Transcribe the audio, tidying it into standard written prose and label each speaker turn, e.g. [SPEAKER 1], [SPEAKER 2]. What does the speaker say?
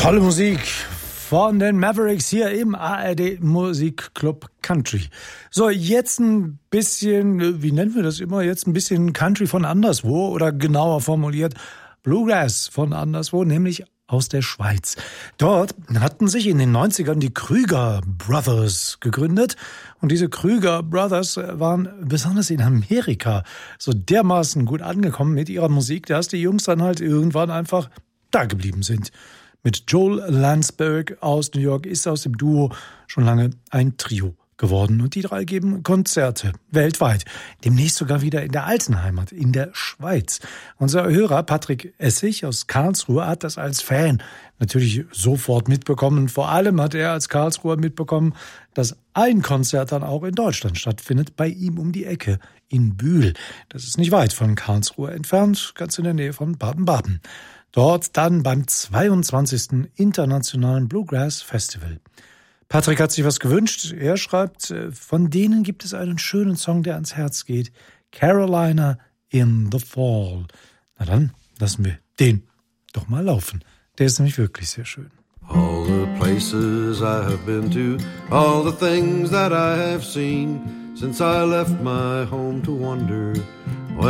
[SPEAKER 1] Tolle Musik von den Mavericks hier im ARD Musikclub Country. So, jetzt ein bisschen, wie nennen wir das immer, jetzt ein bisschen Country von anderswo oder genauer formuliert Bluegrass von anderswo, nämlich aus der Schweiz. Dort hatten sich in den 90ern die Krüger Brothers gegründet und diese Krüger Brothers waren besonders in Amerika so dermaßen gut angekommen mit ihrer Musik, dass die Jungs dann halt irgendwann einfach da geblieben sind. Mit Joel Landsberg aus New York ist aus dem Duo schon lange ein Trio geworden. Und die drei geben Konzerte weltweit. Demnächst sogar wieder in der alten Heimat, in der Schweiz. Unser Hörer Patrick Essig aus Karlsruhe hat das als Fan natürlich sofort mitbekommen. Vor allem hat er als Karlsruher mitbekommen, dass ein Konzert dann auch in Deutschland stattfindet, bei ihm um die Ecke in Bühl. Das ist nicht weit von Karlsruhe entfernt, ganz in der Nähe von Baden-Baden. Dort dann beim 22. Internationalen Bluegrass Festival. Patrick hat sich was gewünscht. Er schreibt, von denen gibt es einen schönen Song, der ans Herz geht. Carolina in the Fall. Na dann, lassen wir den doch mal laufen. Der ist nämlich wirklich sehr schön.
[SPEAKER 2] All the places I have been to, all the things that I have seen, since I left my home to wander,